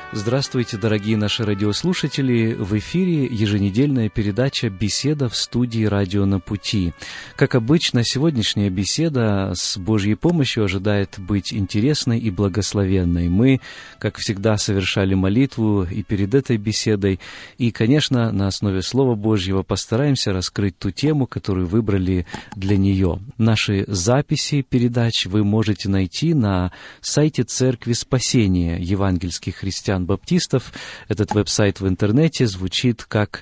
Здравствуйте, дорогие наши радиослушатели! В эфире еженедельная передача «Беседа» в студии «Радио на пути». Как обычно, сегодняшняя беседа с Божьей помощью ожидает быть интересной и благословенной. Мы, как всегда, совершали молитву и перед этой беседой, и, конечно, на основе Слова Божьего постараемся раскрыть ту тему, которую выбрали для нее. Наши записи передач вы можете найти на сайте Церкви Спасения евангельских христиан-баптистов. Этот веб-сайт в интернете звучит как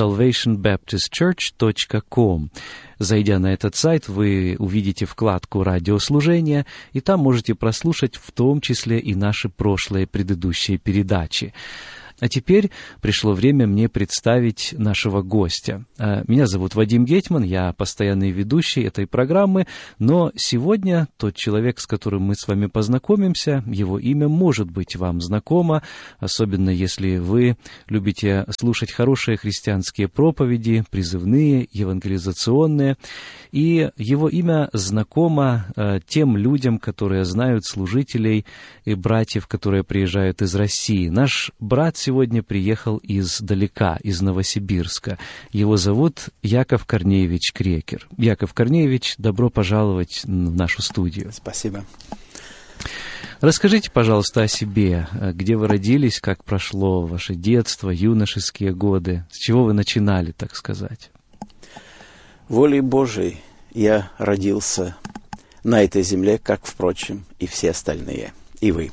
salvationbaptistchurch.com. Зайдя на этот сайт, вы увидите вкладку «Радиослужение», и там можете прослушать в том числе и наши прошлые предыдущие передачи. А теперь пришло время мне представить нашего гостя. Меня зовут Вадим Гетман, я постоянный ведущий этой программы, но сегодня тот человек, с которым мы с вами познакомимся, его имя может быть вам знакомо, особенно если вы любите слушать хорошие христианские проповеди, призывные, евангелизационные, и его имя знакомо тем людям, которые знают служителей и братьев, которые приезжают из России. Наш брат сегодня приехал издалека, из Новосибирска. Его зовут Яков Корнеевич Крекер. Яков Корнеевич, добро пожаловать в нашу студию. Спасибо. Расскажите, пожалуйста, о себе. Где вы родились, как прошло ваше детство, юношеские годы? С чего вы начинали, так сказать? Волей Божией я родился на этой земле, как, впрочем, и все остальные, и вы.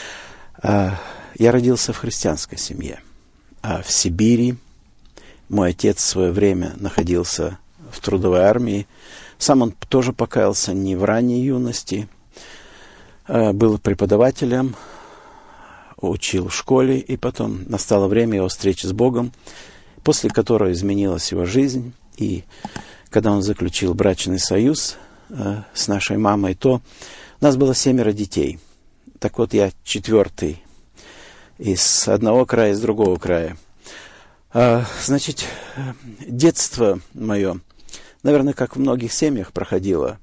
Я родился в христианской семье, в Сибири. Мой отец в свое время находился в трудовой армии. Сам он тоже покаялся не в ранней юности. Был преподавателем, учил в школе, и потом настало время его встречи с Богом, после которой изменилась его жизнь. И когда он заключил брачный союз с нашей мамой, то у нас было 7 детей. Так вот, я 4-й. Из одного края, из другого края. Значит, детство мое, наверное, как в многих семьях проходило.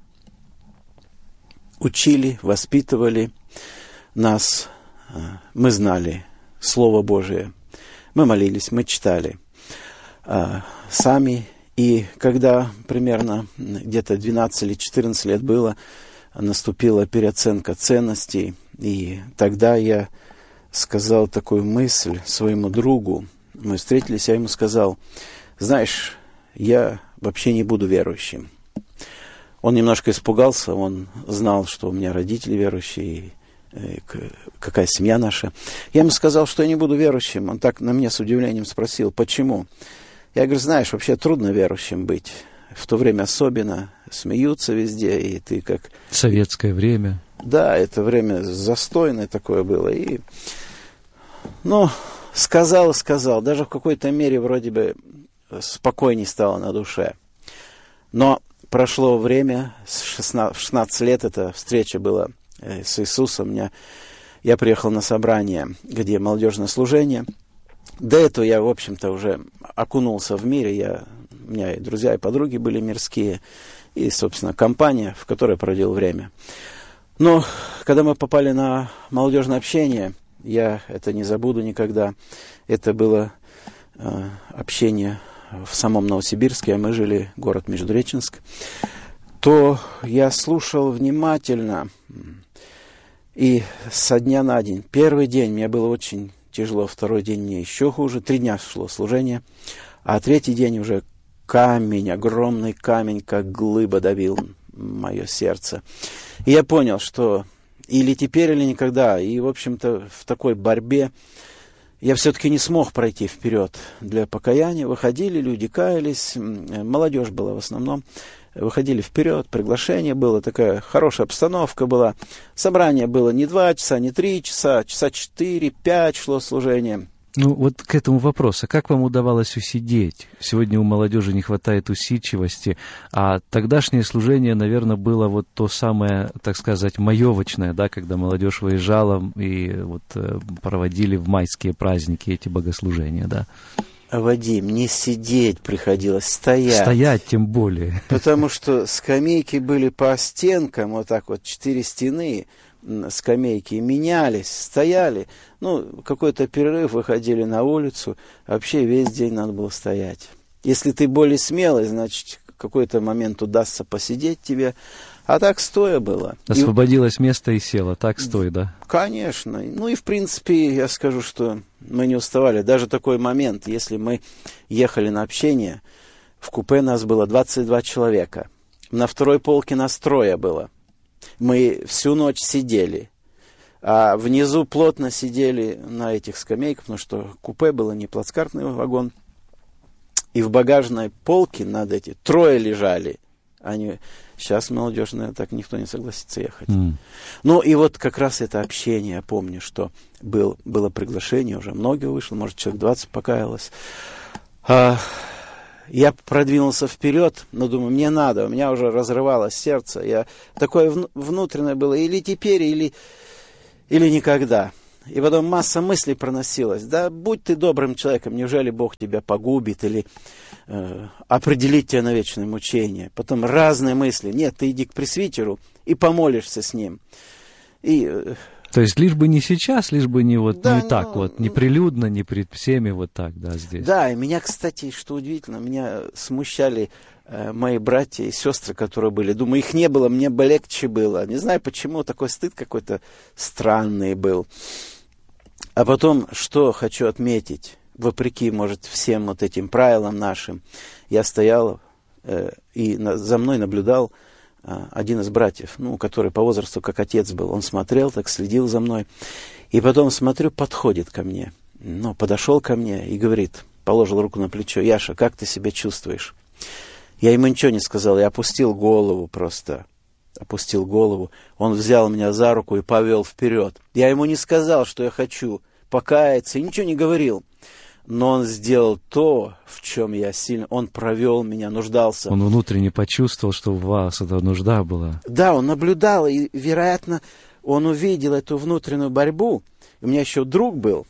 Учили, воспитывали нас. Мы знали Слово Божие. Мы молились, мы читали сами. И когда примерно где-то 12 или 14 лет было, наступила переоценка ценностей. И тогда я сказал такую мысль своему другу. Мы встретились, я ему сказал: знаешь, я вообще не буду верующим. Он немножко испугался, он знал, что у меня родители верующие, какая семья наша. Я ему сказал, что я не буду верующим. Он так на меня с удивлением спросил: почему? Я говорю: знаешь, вообще трудно верующим быть. В то время особенно смеются везде, и ты как... Советское время. Да, это время застойное такое было. И, сказал, даже в какой-то мере вроде бы спокойней стало на душе. Но прошло время, в 16 лет эта встреча была с Иисусом. Я приехал на собрание, где молодежное служение. До этого я, в общем-то, уже окунулся в мире. У меня и друзья, и подруги были мирские. И, собственно, компания, в которой проводил время. Но когда мы попали на молодежное общение, я это не забуду никогда. Это было общение в самом Новосибирске, а мы жили город Междуреченск. То я слушал внимательно. И со дня на день. Первый день мне было очень тяжело, второй день мне еще хуже. 3 дня шло служение. А 3-й день уже камень, огромный камень, как глыба давил мое сердце. И я понял, что или теперь, или никогда. И, в общем-то, в такой борьбе я все-таки не смог пройти вперед для покаяния. Выходили люди, каялись. Молодежь была в основном. Выходили вперед, приглашение было, такая хорошая обстановка была. Собрание было не 2 часа, не 3 часа, часа 4-5 шло служение. Вот к этому вопросу. Как вам удавалось усидеть? Сегодня у молодежи не хватает усидчивости, а тогдашнее служение, наверное, было вот то самое, так сказать, маевочное, да, когда молодежь выезжала и вот проводили в майские праздники эти богослужения, да? Вадим, не сидеть приходилось, стоять. Стоять тем более. Потому что скамейки были по стенкам, вот так вот, 4 стены. скамейки менялись, стояли. Ну, какой-то перерыв, выходили на улицу. Вообще весь день надо было стоять. Если ты более смелый, значит, в какой-то момент удастся посидеть тебе. А так стоя было. Освободилось место и село, так стоя, да? Конечно. Ну и в принципе, я скажу, что мы не уставали. Даже такой момент, если мы ехали на общение, в купе нас было 22 человека. На второй полке нас 3 было. Мы всю ночь сидели. А внизу плотно сидели на этих скамейках, потому что купе было не плацкартный вагон. И в багажной полке над эти 3 лежали. Они... Сейчас молодежь, наверное, так никто не согласится ехать. Ну и вот как раз это общение, я помню, что было приглашение, уже многие вышло, может, человек 20 покаялось. Я продвинулся вперед, но думаю, мне надо, у меня уже разрывалось сердце. Такое внутреннее было, или теперь, или никогда. И потом масса мыслей проносилась. Да будь ты добрым человеком, неужели Бог тебя погубит или определит тебя на вечное мучение? Потом разные мысли. Нет, ты иди к пресвитеру и помолишься с ним. То есть лишь бы не сейчас, лишь бы не вот да, не так вот, не прилюдно, не пред всеми вот так, да, здесь. Да, и меня, кстати, что удивительно, меня смущали мои братья и сестры, которые были. Думаю, их не было, мне бы легче было. Не знаю, почему такой стыд какой-то странный был. А потом, что хочу отметить, вопреки, может, всем вот этим правилам нашим, я стоял и за мной наблюдал один из братьев, который по возрасту как отец был. Он смотрел, так следил за мной. И потом, смотрю, подходит ко мне. Подошел ко мне и говорит, положил руку на плечо: «Яша, как ты себя чувствуешь?» Я ему ничего не сказал, я опустил голову просто. Опустил голову. Он взял меня за руку и повел вперед. Я ему не сказал, что я хочу покаяться, и ничего не говорил. Но он сделал то, в чем я сильно... Он провел меня, нуждался. Он внутренне почувствовал, что у вас эта нужда была. Да, он наблюдал, и, вероятно, он увидел эту внутреннюю борьбу. У меня еще друг был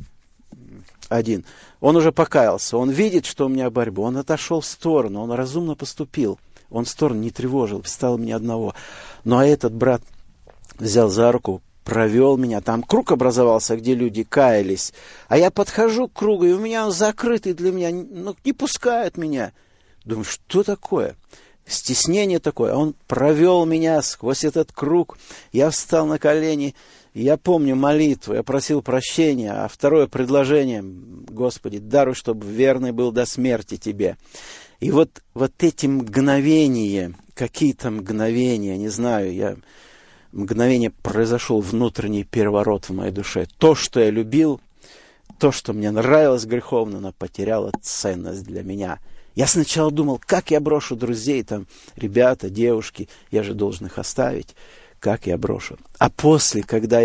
один. Он уже покаялся. Он видит, что у меня борьба. Он отошел в сторону, он разумно поступил. Он в сторону не тревожил, встал меня одного. Ну, а этот брат взял за руку, провел меня. Там круг образовался, где люди каялись. А я подхожу к кругу, и у меня он закрытый для меня. Не пускает меня. Думаю, что такое? Стеснение такое. А он провел меня сквозь этот круг. Я встал на колени. Я помню молитву. Я просил прощения. А второе предложение: Господи, даруй, чтобы верный был до смерти Тебе. И вот эти мгновения, какие-то мгновения, не знаю, мгновение произошел внутренний переворот в моей душе. То, что я любил, то, что мне нравилось греховно, оно потеряло ценность для меня. Я сначала думал, как я брошу друзей, там, ребята, девушки, я же должен их оставить, как я брошу. А после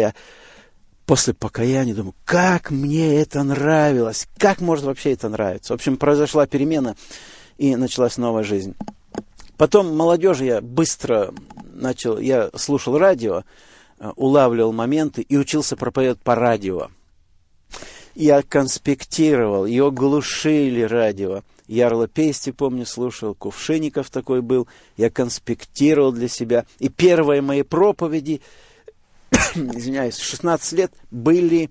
покаяния думаю, как мне это нравилось, как может вообще это нравиться. В общем, произошла перемена, и началась новая жизнь. Потом молодежи я быстро начал, я слушал радио, улавливал моменты и учился проповедовать по радио. Я конспектировал, его глушили радио. Ярла Пести, помню, слушал, Кувшинников такой был. Я конспектировал для себя. И первые мои проповеди, извиняюсь, 16 лет были...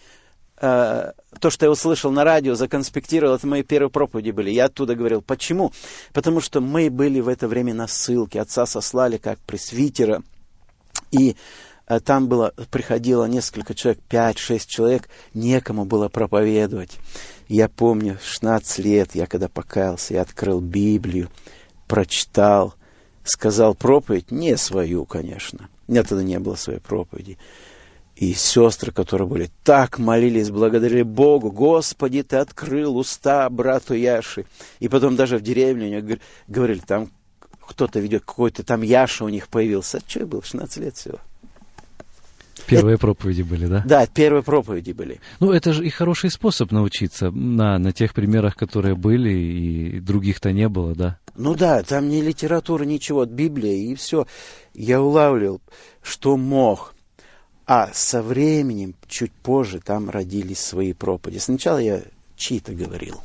то, что я услышал на радио, законспектировал, это мои первые проповеди были. Я оттуда говорил. Почему? Потому что мы были в это время на ссылке. Отца сослали как пресвитера. И там приходило несколько человек, 5-6 человек. Некому было проповедовать. Я помню, 16 лет, я когда покаялся, я открыл Библию, прочитал, сказал проповедь. Не свою, конечно. У меня тогда не было своей проповеди. И сестры, которые были, так молились, благодарили Богу. Господи, Ты открыл уста брату Яши. И потом даже в деревне у них говорили, там кто-то ведет, какой-то там Яша у них появился. Что я был, 16 лет всего. Первые проповеди были, да? Да, первые проповеди были. Это же и хороший способ научиться на тех примерах, которые были, и других-то не было, да? Да, там ни литература, ничего, Библия, и все. Я улавливал, что мог. А со временем, чуть позже, там родились свои проповеди. Сначала я чьи-то говорил.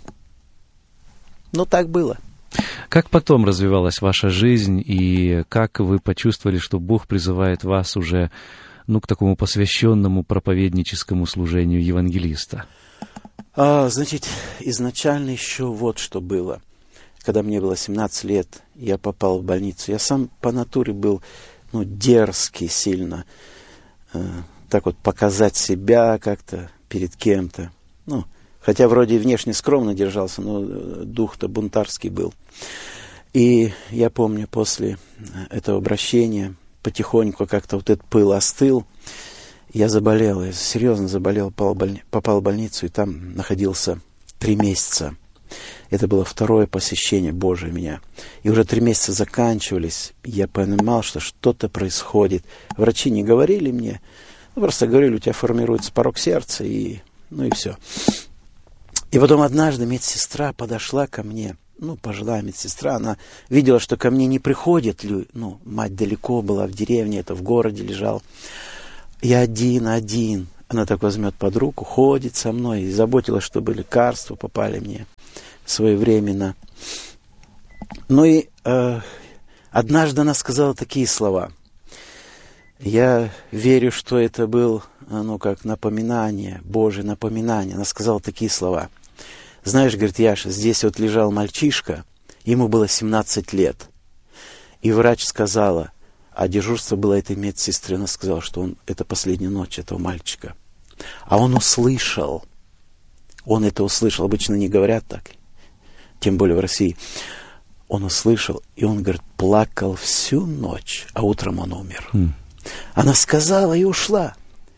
Так было. Как потом развивалась ваша жизнь, и как вы почувствовали, что Бог призывает вас уже, к такому посвященному проповедническому служению евангелиста? Значит, изначально еще вот что было. Когда мне было 17 лет, я попал в больницу. Я сам по натуре был, дерзкий сильно. Так вот, показать себя как-то перед кем-то. Хотя вроде внешне скромно держался, но дух-то бунтарский был. И я помню, после этого обращения потихоньку как-то вот этот пыл остыл. Я заболел, я серьезно заболел, попал в больницу, и там находился 3 месяца. Это было второе посещение Божие меня. И уже 3 месяца заканчивались. Я понимал, что что-то происходит. Врачи не говорили мне, просто говорили, у тебя формируется порок сердца, и все. И потом однажды медсестра подошла ко мне, пожилая медсестра, она видела, что ко мне не приходят, мать далеко была в деревне, это в городе лежал. Я один. Она так возьмет под руку, ходит со мной и заботилась, чтобы лекарства попали мне своевременно. Однажды она сказала такие слова. Я верю, что это был, как напоминание, Божье напоминание. Она сказала такие слова. Знаешь, говорит, Яша, здесь вот лежал мальчишка, ему было 17 лет. И врач сказала, а дежурство было этой медсестры, она сказала, что это последняя ночь этого мальчика. А он услышал. Он это услышал. Обычно не говорят так. Тем более в России. Он услышал, и он, говорит, плакал всю ночь, а утром он умер. Она сказала и ушла.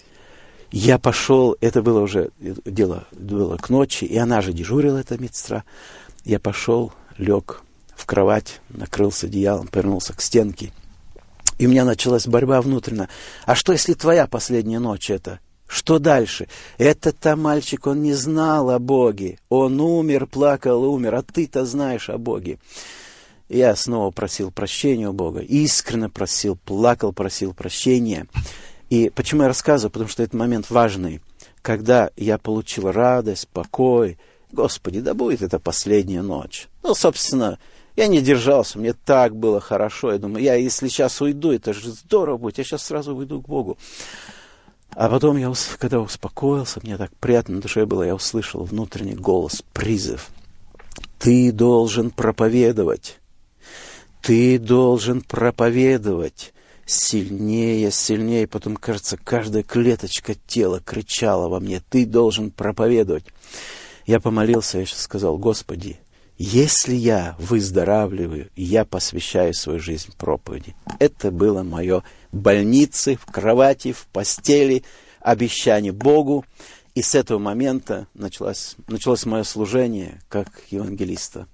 Я пошел, это было уже, дело было к ночи, и она же дежурила, эта медсестра. Я пошел, лег в кровать, накрылся одеялом, повернулся к стенке. И у меня началась борьба внутренняя. А что, если твоя последняя ночь это? Что дальше? Этот-то мальчик, он не знал о Боге. Он умер, плакал, умер, а ты-то знаешь о Боге. Я снова просил прощения у Бога. Искренне просил, плакал, просил прощения. И почему я рассказываю? Потому что этот момент важный. Когда я получил радость, покой. Господи, да будет это последняя ночь. Собственно, я не держался, мне так было хорошо. Я думаю, если сейчас уйду, это же здорово будет. Я сейчас сразу уйду к Богу. А потом, когда успокоился, мне так приятно на душе было, я услышал внутренний голос, призыв. Ты должен проповедовать. Ты должен проповедовать. Сильнее, сильнее. Потом, кажется, каждая клеточка тела кричала во мне. Ты должен проповедовать. Я помолился, я сейчас сказал, Господи, если я выздоравливаю, я посвящаю свою жизнь проповеди. Это было мое в больнице, в кровати, в постели, обещание Богу. И с этого момента началось мое служение как евангелиста.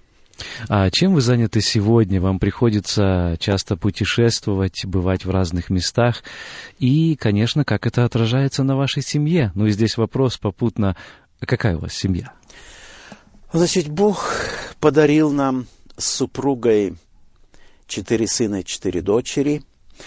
А чем вы заняты сегодня? Вам приходится часто путешествовать, бывать в разных местах. И, конечно, как это отражается на вашей семье? И здесь вопрос попутно, какая у вас семья? Значит, Бог подарил нам с супругой 4 сына и 4 дочери.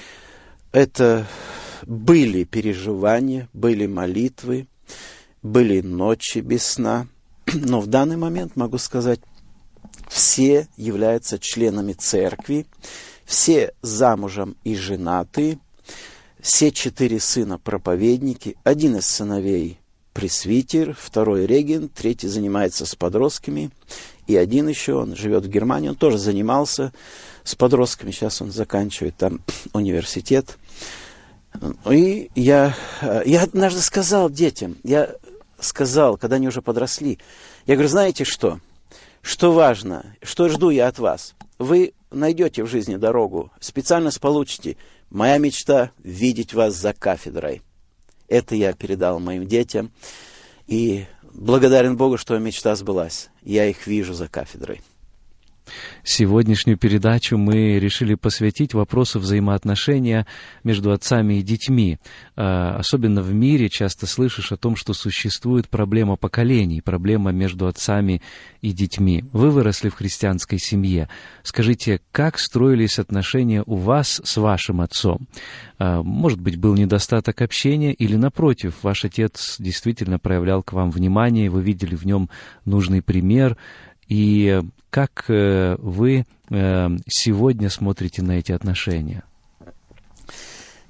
Это были переживания, были молитвы, были ночи без сна. Но в данный момент могу сказать, все являются членами церкви, все замужем и женаты, все 4 сына проповедники, 1 из сыновей пресвитер, 2 регент, 3 занимается с подростками, и 1 еще, он живет в Германии, он тоже занимался с подростками, сейчас он заканчивает там университет. И я однажды сказал детям, когда они уже подросли, я говорю, знаете что? Что важно, что жду я от вас? Вы найдете в жизни дорогу, специальность получите. Моя мечта – видеть вас за кафедрой. Это я передал моим детям. И благодарен Богу, что мечта сбылась. Я их вижу за кафедрой. Сегодняшнюю передачу мы решили посвятить вопросу взаимоотношения между отцами и детьми. Особенно в мире часто слышишь о том, что существует проблема поколений, проблема между отцами и детьми. Вы выросли в христианской семье. Скажите, как строились отношения у вас с вашим отцом? Может быть, был недостаток общения или, напротив, ваш отец действительно проявлял к вам внимание, вы видели в нем нужный пример? И как вы сегодня смотрите на эти отношения?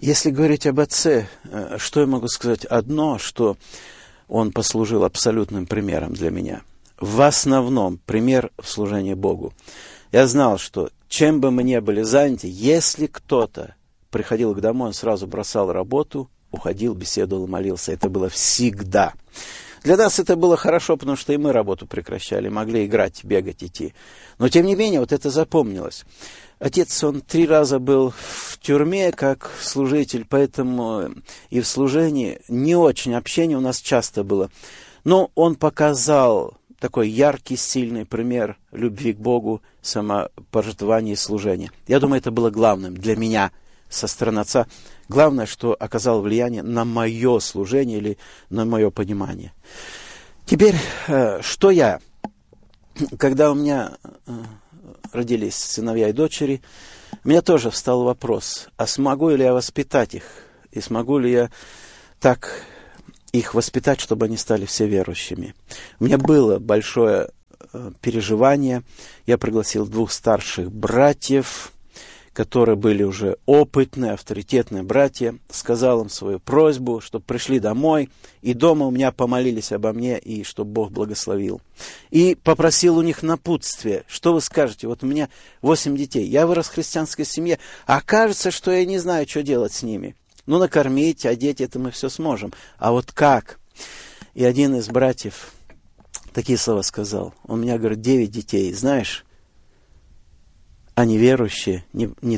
Если говорить об отце, что я могу сказать? Одно, что он послужил абсолютным примером для меня. В основном пример в служении Богу. Я знал, что чем бы мы ни были заняты, если кто-то приходил домой, он сразу бросал работу, уходил, беседовал, молился. Это было всегда. Для нас это было хорошо, потому что и мы работу прекращали, могли играть, бегать, идти. Но, тем не менее, вот это запомнилось. Отец, он 3 раза был в тюрьме как служитель, поэтому и в служении не очень общение у нас часто было. Но он показал такой яркий, сильный пример любви к Богу, самопожертвования и служения. Я думаю, это было главным для меня со стороны отца. Главное, что оказало влияние на мое служение или на мое понимание. Теперь, что я? Когда у меня родились сыновья и дочери, у меня тоже встал вопрос, а смогу ли я воспитать их? И смогу ли я так их воспитать, чтобы они стали все верующими? У меня было большое переживание. Я пригласил 2 старших братьев, которые были уже опытные, авторитетные братья, сказал им свою просьбу, чтобы пришли домой, и дома у меня помолились обо мне, и чтобы Бог благословил. И попросил у них напутствие. Что вы скажете? Вот у меня 8 детей, я вырос в христианской семье, а кажется, что я не знаю, что делать с ними. Ну, накормить, одеть, это мы все сможем. А вот как? И один из братьев такие слова сказал. Он у меня, говорит, 9 детей, знаешь, они верующие не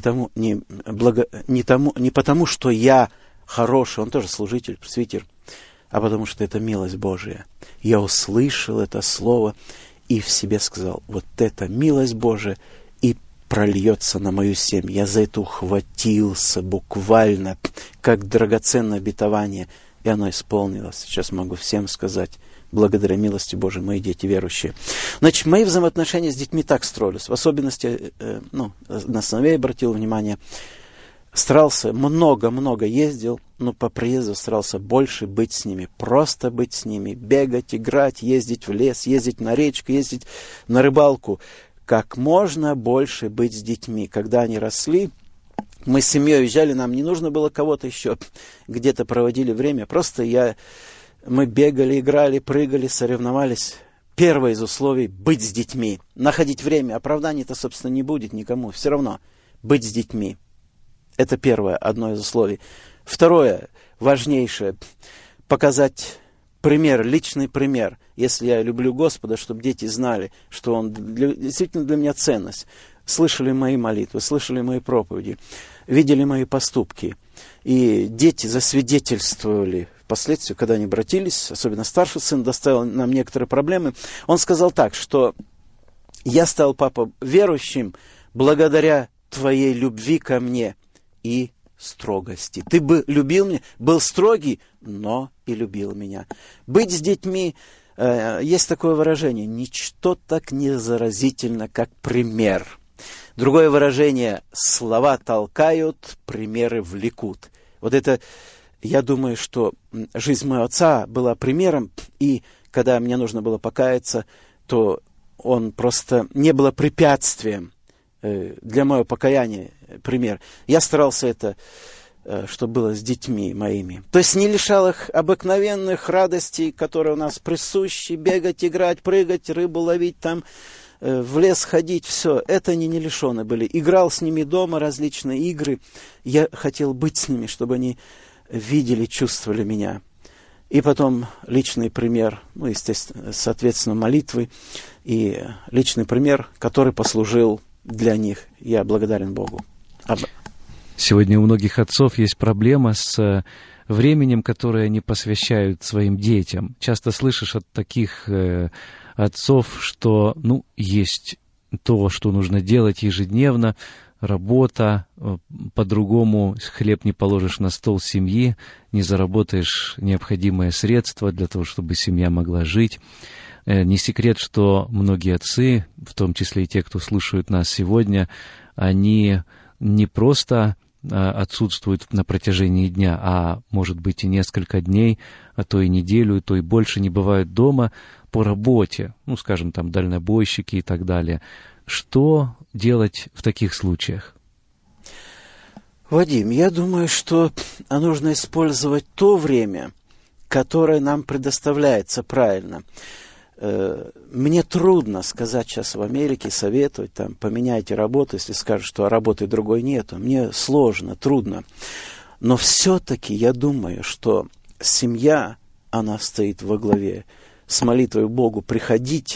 потому, что я хороший, он тоже служитель, пресвитер, а потому что это милость Божия. Я услышал это слово и в себе сказал, вот это милость Божия и прольется на мою семью. Я за это ухватился буквально, как драгоценное обетование, и оно исполнилось. Сейчас могу всем сказать, благодаря милости Божией, мои дети верующие. Значит, мои взаимоотношения с детьми так строились. В особенности, на сыновей обратил внимание, старался, много ездил, но по приезду старался больше быть с ними, просто быть с ними, бегать, играть, ездить в лес, ездить на речку, ездить на рыбалку. Как можно больше быть с детьми. Когда они росли, мы с семьей уезжали, нам не нужно было кого-то еще, где-то проводили время, просто мы бегали, играли, прыгали, соревновались. Первое из условий – быть с детьми. Находить время. Оправданий-то, собственно, не будет никому. Все равно быть с детьми. Это первое, одно из условий. Второе, важнейшее – показать пример, личный пример. Если я люблю Господа, чтобы дети знали, что Он действительно для меня ценность. Слышали мои молитвы, слышали мои проповеди, видели мои поступки. И дети засвидетельствовали. Впоследствии, когда они обратились, особенно старший сын доставил нам некоторые проблемы, он сказал так, что я стал, папа, верующим благодаря твоей любви ко мне и строгости. Ты бы любил меня, был строгий, но и любил меня. Быть с детьми, есть такое выражение, ничто так не заразительно, как пример. Другое выражение, слова толкают, примеры влекут. Вот это, я думаю, что жизнь моего отца была примером, и когда мне нужно было покаяться, то он просто не было препятствием для моего покаяния, пример. Я старался это, чтобы было с детьми моими. То есть не лишал их обыкновенных радостей, которые у нас присущи, бегать, играть, прыгать, рыбу ловить там, в лес ходить, все, это они не лишены были. Играл с ними дома, различные игры. Я хотел быть с ними, чтобы они видели, чувствовали меня. И потом личный пример, естественно, соответственно, молитвы. И личный пример, который послужил для них. Я благодарен Богу. Сегодня у многих отцов есть проблема с временем, которое они посвящают своим детям. Часто слышишь от таких отцов, что есть то, что нужно делать ежедневно, работа, по-другому хлеб не положишь на стол семьи, не заработаешь необходимые средства для того, чтобы семья могла жить. Не секрет, что многие отцы, в том числе и те, кто слушают нас сегодня, они не просто отсутствуют на протяжении дня, а может быть и несколько дней, а то и неделю, то и больше не бывают дома по работе, скажем, там дальнобойщики и так далее. Что делать в таких случаях? Вадим, я думаю, что нужно использовать то время, которое нам предоставляется правильно. Мне трудно сказать сейчас в Америке, советовать, там, поменяйте работу, если скажут, что работы другой нету. Мне сложно, трудно. Но все-таки я думаю, что семья, она стоит во главе. С молитвой Богу приходить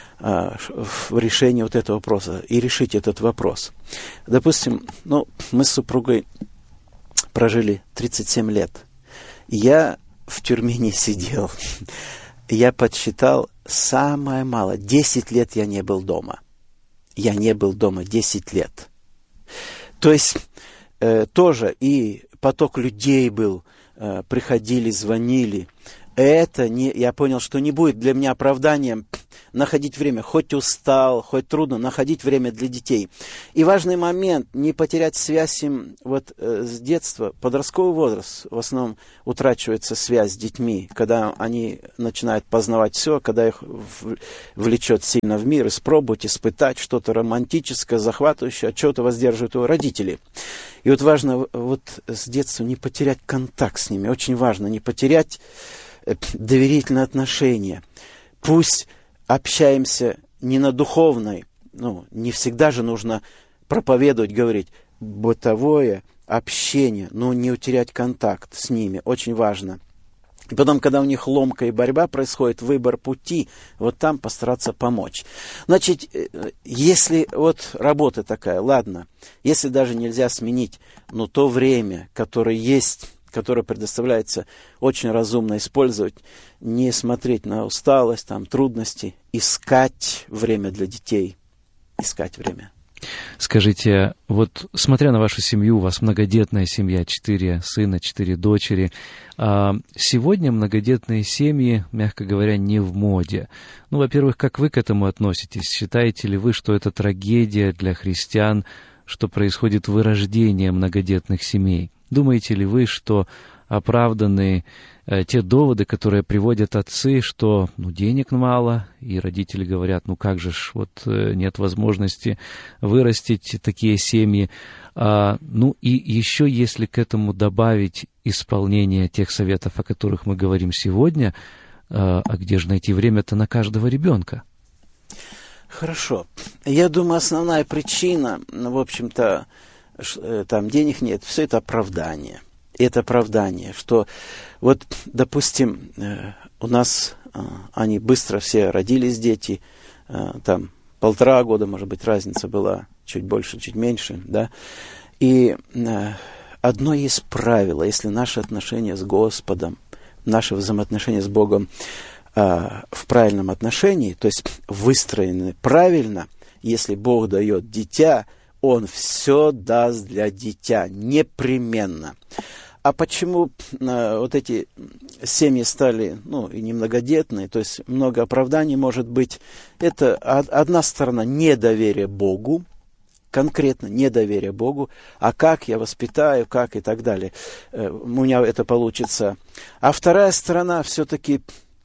в решение вот этого вопроса и решить этот вопрос. Допустим, мы с супругой прожили 37 лет. Я в тюрьме не сидел. Я подсчитал самое мало. 10 лет я не был дома. Я не был дома 10 лет. То есть тоже и поток людей был, приходили, звонили. Я понял, что не будет для меня оправданием находить время, хоть устал, хоть трудно, находить время для детей. И важный момент, не потерять связь им с детства. Подростковый возраст, в основном утрачивается связь с детьми, когда они начинают познавать все, когда их влечет сильно в мир, испробовать, испытать что-то романтическое, захватывающее, от чего-то воздерживают его родители. И важно с детства не потерять контакт с ними, очень важно не потерять доверительные отношения. Пусть общаемся не на духовной, не всегда же нужно проповедовать, говорить, бытовое общение, но не утерять контакт с ними, очень важно. И потом, когда у них ломка и борьба происходит, выбор пути, там постараться помочь. Значит, если работа такая, ладно, если даже нельзя сменить, но то время, которое есть, которое предоставляется, очень разумно использовать, не смотреть на усталость, трудности, искать время для детей, искать время. Скажите, смотря на вашу семью, у вас многодетная семья, 4 сына, 4 дочери. Сегодня многодетные семьи, мягко говоря, не в моде. Во-первых, как вы к этому относитесь? Считаете ли вы, что это трагедия для христиан, что происходит вырождение многодетных семей? Думаете ли вы, что оправданы те доводы, которые приводят отцы, что денег мало, и родители говорят, как же ж, нет возможности вырастить такие семьи. И еще, если к этому добавить исполнение тех советов, о которых мы говорим сегодня, а где же найти время-то на каждого ребенка? Хорошо. Я думаю, основная причина, в общем-то, там денег нет, все это оправдание. Это оправдание, что допустим, у нас они быстро все родились, дети, там 1,5 года, может быть, разница была, чуть больше, чуть меньше, да. И одно есть правило, если наши отношения с Господом, наши взаимоотношения с Богом в правильном отношении, то есть выстроены правильно, если Бог дает дитя, Он все даст для дитя, непременно. А почему эти семьи стали, и немногодетные, то есть много оправданий может быть. Это одна сторона недоверие Богу, конкретно недоверие Богу, а как я воспитаю, как и так далее. У меня это получится. А вторая сторона все-таки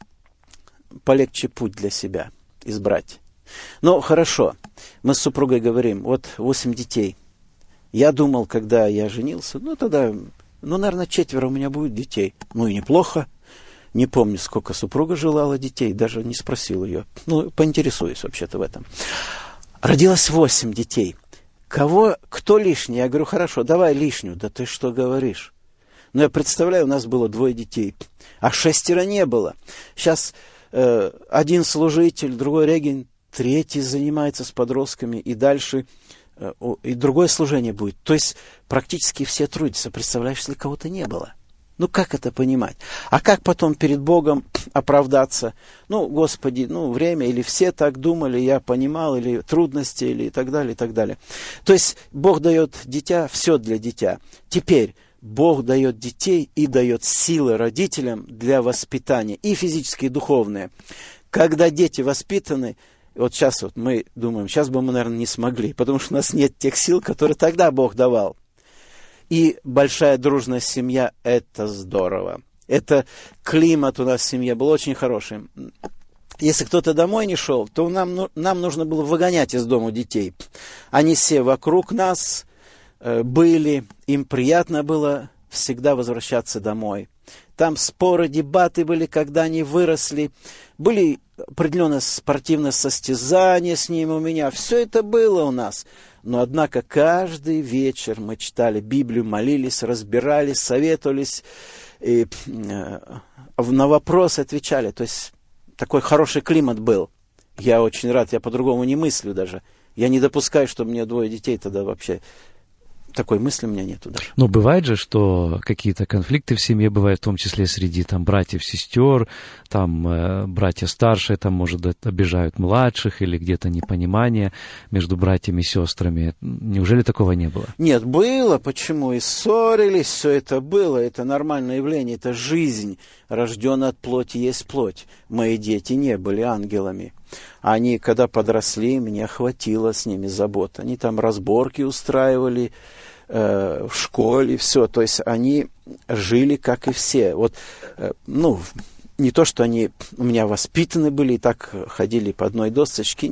полегче путь для себя избрать. Хорошо, мы с супругой говорим, 8 детей. Я думал, когда я женился, тогда, наверное, 4 у меня будет детей. И неплохо. Не помню, сколько супруга желала детей, даже не спросил ее. Поинтересуюсь вообще-то в этом. Родилось 8 детей. Кто лишний? Я говорю, хорошо, давай лишнюю. Да ты что говоришь? Я представляю, у нас было 2 детей, а 6 не было. Сейчас один служитель, другой регент, 3 занимается с подростками, и дальше и другое служение будет. То есть практически все трудятся. Представляешь, если кого-то не было? Как это понимать? А как потом перед Богом оправдаться? Господи, время, или все так думали, я понимал, или трудности, или и так далее, и так далее. То есть Бог дает дитя, все для дитя. Теперь Бог дает детей и дает силы родителям для воспитания, и физические, и духовные. Когда дети воспитаны, сейчас мы думаем, сейчас бы мы, наверное, не смогли, потому что у нас нет тех сил, которые тогда Бог давал. И большая дружная семья – это здорово. Это климат у нас в семье был очень хороший. Если кто-то домой не шел, то нам нужно было выгонять из дома детей. Они все вокруг нас, были, им приятно было всегда возвращаться домой. Там споры, дебаты были, когда они выросли. Были определенные спортивные состязания с ними у меня. Все это было у нас. Но, однако, каждый вечер мы читали Библию, молились, разбирались, советовались. И на вопросы отвечали. То есть, такой хороший климат был. Я очень рад, я по-другому не мыслю даже. Я не допускаю, чтобы у меня 2 детей тогда вообще... Такой мысли у меня нету даже. Но бывает же, что какие-то конфликты в семье бывают, в том числе среди там братьев, сестер, там братья старшие, там, может, обижают младших, или где-то непонимание между братьями и сестрами. Неужели такого не было? Нет, было. Почему? И ссорились, все это было. Это нормальное явление, это жизнь. Рожденная от плоти есть плоть. Мои дети не были ангелами. Они, когда подросли, меня хватило с ними забот. Они там разборки устраивали в школе, все. То есть они жили, как и все. Вот, не то, что они у меня воспитаны были и так ходили по одной досочке.